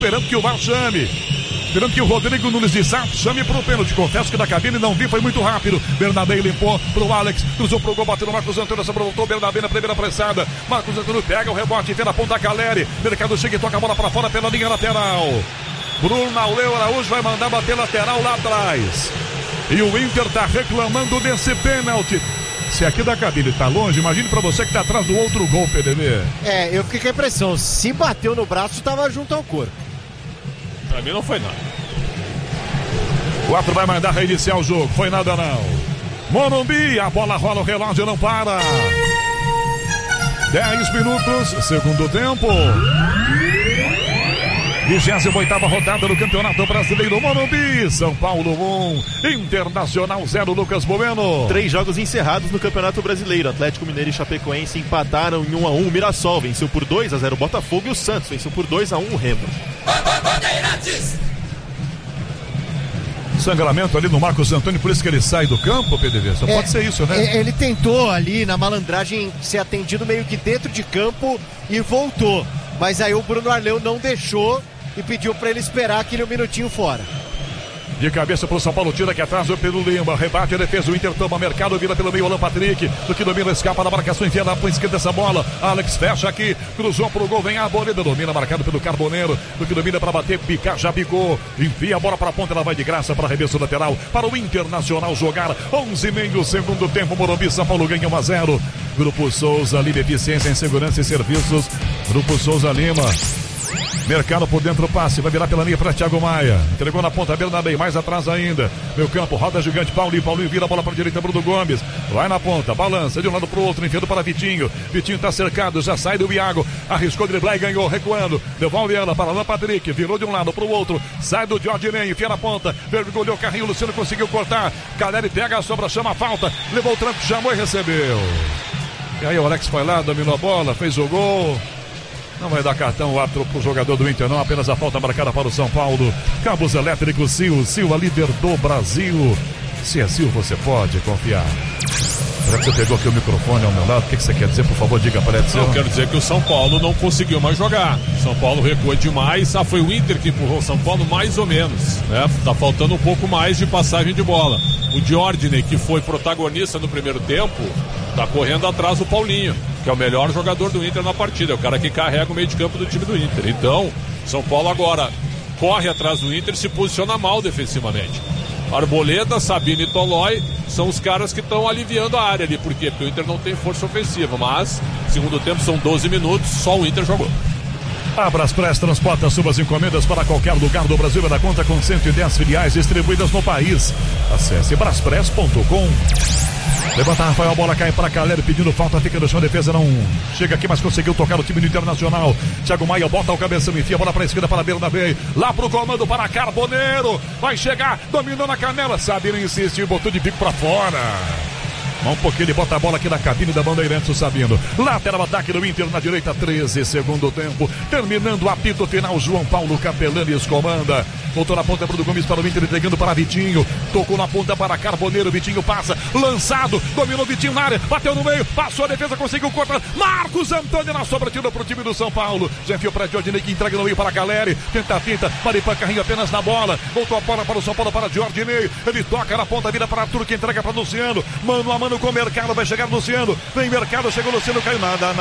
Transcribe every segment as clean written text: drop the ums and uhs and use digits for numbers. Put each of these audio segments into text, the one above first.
esperando que o VAR chame. Esperando que o Rodrigo Nunes de Sá chame pro pênalti. Confesso que da cabine não vi, foi muito rápido. Bernabé limpou pro Alex, cruzou pro gol, bateu no Marcos Antônio, voltou Bernabé na primeira pressada. Marcos Antônio pega o rebote, vem na ponta Caleri. Mercado chega e toca a bola pra fora pela linha lateral. Bruno Aurélio Araújo vai mandar bater lateral lá atrás. E o Inter tá reclamando desse pênalti. Se aqui da cabine tá longe, imagine pra você que tá atrás do outro gol, PDB. Eu fiquei com a impressão, se bateu no braço, tava junto ao corpo. Pra mim não foi nada. O árbitro vai mandar reiniciar o jogo, foi nada não. Morumbi, a bola rola, o relógio não para. 10 minutos, segundo tempo. 28ª rodada do Campeonato Brasileiro. Morumbi, São Paulo 1, Internacional 0, Lucas Bueno. 3 jogos encerrados no Campeonato Brasileiro. Atlético Mineiro e Chapecoense empataram em 1-1. O Mirassol venceu por 2-0 o Botafogo e o Santos venceu por 2-1 o Remo. Sangramento ali no Marcos Antônio, por isso que ele sai do campo, PDV. Só pode ser isso, né? Ele tentou ali na malandragem ser atendido meio que dentro de campo e voltou. Mas aí o Bruno Arleu não deixou e pediu para ele esperar aquele minutinho fora. De cabeça pro São Paulo, tira aqui atrás o Pedro Lima, rebate a defesa, o Inter toma mercado, vira pelo meio, Alan Patrick, do que domina, escapa da marcação, enfia na ponta esquerda essa bola, Alex fecha aqui, cruzou pro gol, vem a Arboleda, domina, marcado pelo Carboneiro, do que domina para bater, picar, já picou, enfia a bola pra ponta, ela vai de graça para arremesso lateral, para o Internacional jogar, 11:30, segundo tempo, Morumbi, São Paulo ganha 1-0, Grupo Souza Lima, eficiência em segurança e serviços, Grupo Souza Lima. Mercado por dentro, passe, vai virar pela linha para Thiago Maia, entregou na ponta, Bernabé, mais atrás ainda, meu campo, roda gigante, Paulinho vira a bola para a direita, Bruno Gomes, vai na ponta, balança de um lado para o outro, enfiando para Vitinho tá cercado, já sai do Iago, arriscou driblar e ganhou, recuando, devolve ela para Alan Patrick, virou de um lado para o outro, sai do Jorginho, enfia na ponta, vergolhou o carrinho, Luciano conseguiu cortar, Caleri pega a sobra, chama a falta, levou o tranco, chamou e recebeu, e aí o Alex foi lá, dominou a bola, fez o gol. Não vai dar cartão o árbitro pro jogador do Inter, não. Apenas a falta marcada para o São Paulo. Cabos elétricos Sil, a líder do Brasil. Se é Sil, você pode confiar. Será que você pegou aqui o microfone ao meu lado? O que você quer dizer? Por favor, diga para ele. Eu quero dizer que o São Paulo não conseguiu mais jogar. O São Paulo recuou demais. Foi o Inter que empurrou o São Paulo mais ou menos, né? Tá faltando um pouco mais de passagem de bola. O Jorginho, que foi protagonista no primeiro tempo, tá correndo atrás do Paulinho, que é o melhor jogador do Inter na partida. É o cara que carrega o meio de campo do time do Inter. Então, São Paulo agora corre atrás do Inter e se posiciona mal defensivamente. Arboleda, Sabino e Tolói são os caras que estão aliviando a área ali. Por quê? Porque o Inter não tem força ofensiva. Mas, segundo tempo, são 12 minutos, só o Inter jogou. A Braspress transporta suas encomendas para qualquer lugar do Brasil. Ela conta com 110 filiais distribuídas no país. Acesse braspress.com. Levanta Rafael, a bola cai para Caleri pedindo falta, fica no chão, a defesa não chega aqui, mas conseguiu tocar o time do Internacional. Thiago Maia bota o cabeção, enfia a bola para a esquerda para Bernabé, lá pro comando para Carboneiro, vai chegar, dominou na canela, Sabino insiste, botou de bico para fora. Um pouquinho, ele bota a bola aqui na cabine da Bandeirantes, o Sabino. Lateral ataque do Inter na direita, 13, segundo tempo. Terminando o apito final, João Paulo Capelanes comanda. Voltou na ponta, Bruno Gomes para o Inter, entregando para Vitinho. Tocou na ponta para Carboneiro, Vitinho passa, lançado, dominou Vitinho na área, bateu no meio, passou a defesa, conseguiu cortar. Marcos Antônio na sobra, tira para o time do São Paulo. Já enfiou para Jorginho, que entrega no meio para Caleri. Tenta, Maripan carrinho apenas na bola. Voltou a bola para o São Paulo, para Jorginho. Ele toca na ponta, vira para Arthur, que entrega para Luciano. Mano a mano com o Mercado, vai chegar Luciano, vem Mercado, chegou Luciano, caiu, nada.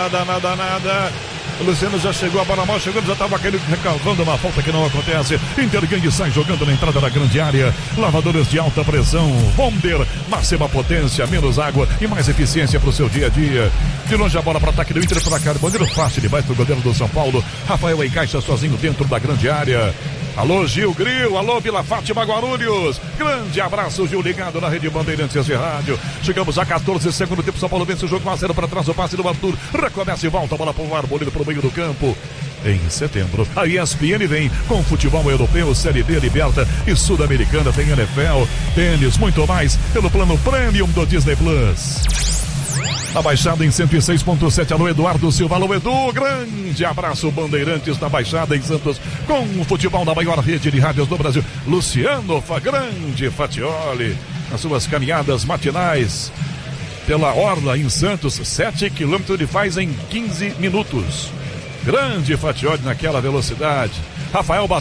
O Luciano já chegou, a bola mal chegando, já estava recalvando uma falta que não acontece. Inter ganha e sai jogando na entrada da grande área. Lavadores de alta pressão, Bomber, máxima potência, menos água e mais eficiência para o seu dia a dia. De longe a bola para ataque do Inter, para Carboneiro, fácil demais para o goleiro do São Paulo. Rafael encaixa sozinho dentro da grande área. Alô Gil Gril, alô Vila Fátima Guarulhos, grande abraço Gil, ligado na Rede Bandeirantes de Rádio. Chegamos a 14, segundo tempo, São Paulo vence o jogo 1-0 para trás, o passe do Arthur, recomeça e volta a bola para o Arboleda para o meio do campo. Em setembro, a ESPN vem com futebol europeu, Série B, Liberta e Sul-Americana, tem NFL, tênis, muito mais, pelo plano Premium do Disney Plus. Na Baixada em 106.7, alô Eduardo Silva, alô Edu, grande abraço Bandeirantes na Baixada em Santos, com o futebol da maior rede de rádios do Brasil, Luciano Grande Fatioli, nas suas caminhadas matinais pela Orla em Santos, 7 km ele faz em 15 minutos, grande Fatioli naquela velocidade. Rafael